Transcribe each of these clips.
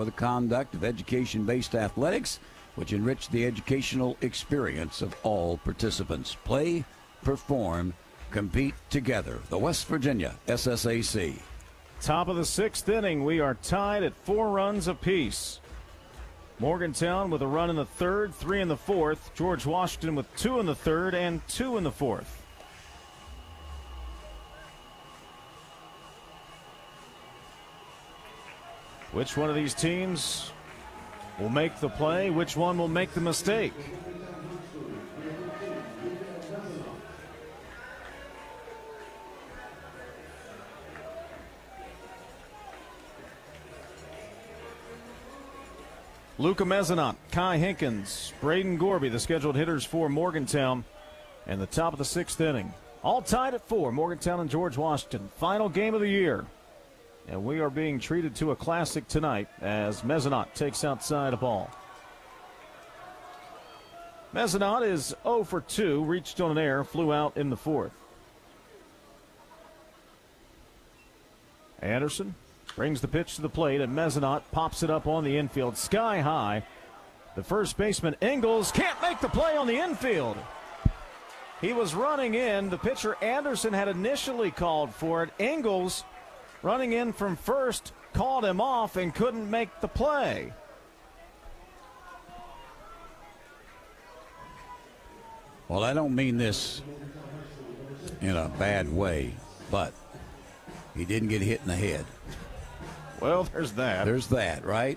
for the conduct of education-based athletics, which enrich the educational experience of all participants. Play, perform, compete together. The West Virginia SSAC. Top of the 6th inning, we are tied at 4 runs apiece. Morgantown with a run in the 3rd, 3 in the 4th. George Washington with 2 in the 3rd and 2 in the 4th. Which one of these teams will make the play? Which one will make the mistake? Luca Mezzanot, Kai Hinkins, Braden Gorby, the scheduled hitters for Morgantown, and the top of the 6th inning. All tied at 4, Morgantown and George Washington. Final game of the year. And we are being treated to a classic tonight as Mezzanot takes outside a ball. Mezzanot is 0 for 2, reached on an error, flew out in the 4th. Anderson brings the pitch to the plate, and Mezzanot pops it up on the infield, sky high. The first baseman, Ingalls, can't make the play on the infield. He was running in. The pitcher, Anderson, had initially called for it. Ingalls, running in from first, called him off and couldn't make the play. Well, I don't mean this in a bad way, but he didn't get hit in the head. Well, there's that. There's that, right?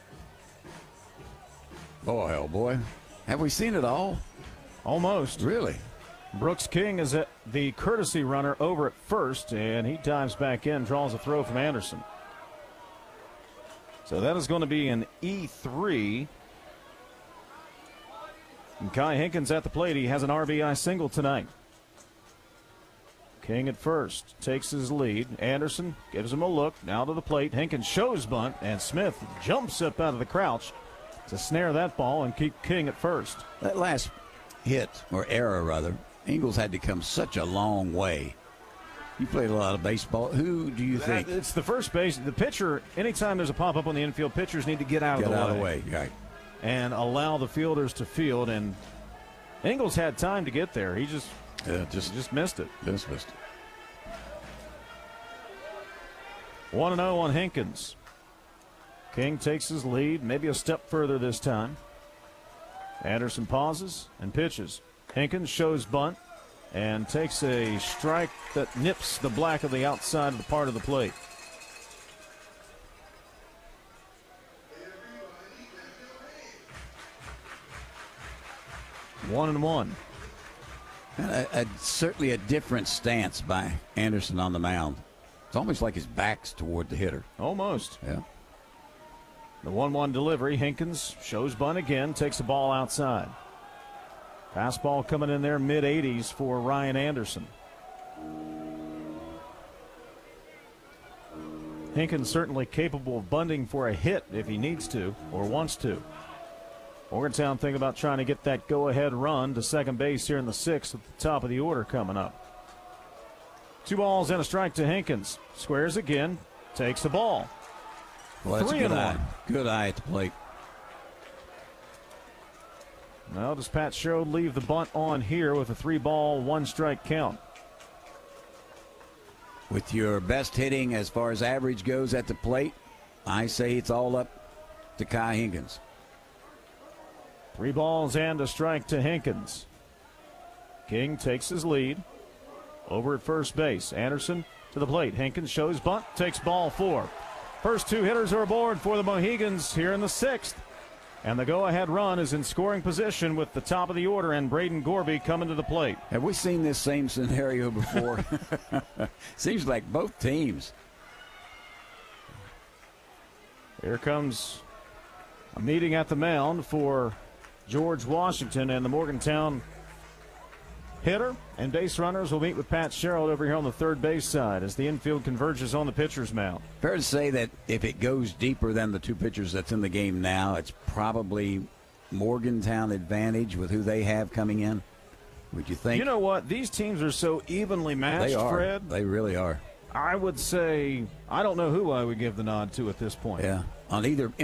Boy, oh boy. Have we seen it all? Almost. Really? Brooks King is at the courtesy runner over at first, and he dives back in, draws a throw from Anderson. So that is going to be an E3. And Kai Hinkins at the plate. He has an RBI single tonight. King at first takes his lead. Anderson gives him a look. Now to the plate. Hinkins shows bunt, and Smith jumps up out of the crouch to snare that ball and keep King at first. That last hit, or error rather, Ingalls had to come such a long way. You played a lot of baseball. Who do you think? It's the first base. The pitcher, anytime there's a pop-up on the infield, pitchers need to get out of the way. Right. And allow the fielders to field. And Ingalls had time to get there. He just missed it. Just missed it. 1-0 on Hinkins. King takes his lead, maybe a step further this time. Anderson pauses and pitches. Hinkins shows bunt and takes a strike that nips the black of the outside of the part of the plate. One and one. Certainly a different stance by Anderson on the mound. It's almost like his back's toward the hitter. Almost. Yeah. The 1-1 delivery. Hinkins shows bunt again, takes the ball outside. Fastball coming in there mid-80s for Ryan Anderson. Hinkins certainly capable of bunting for a hit if he needs to or wants to. Morgantown thinking about trying to get that go-ahead run to second base here in the 6th at the top of the order coming up. 2 balls and a strike to Hinkins. Squares again, takes the ball. Well, that's 3-1. Good eye at the plate. Now does Pat Sherrod leave the bunt on here with a 3-ball, 1-strike count? With your best hitting as far as average goes at the plate, I say it's all up to Kai Hinkins. 3 balls and a strike to Hinkins. King takes his lead. Over at first base, Anderson to the plate. Hinkins shows bunt, takes ball 4. First 2 hitters are aboard for the Mohegans here in the 6th. And the go-ahead run is in scoring position with the top of the order and Braden Gorby coming to the plate. Have we seen this same scenario before? Seems like both teams. Here comes a meeting at the mound for George Washington, and the Morgantown hitter and base runners will meet with Pat Sherrod over here on the third base side as the infield converges on the pitcher's mound. Fair to say that if it goes deeper than the 2 pitchers that's in the game now, it's probably Morgantown advantage with who they have coming in. Would you think? You know what? These teams are so evenly matched, they are. Fred. They really are. I would say I don't know who I would give the nod to at this point. Yeah. On either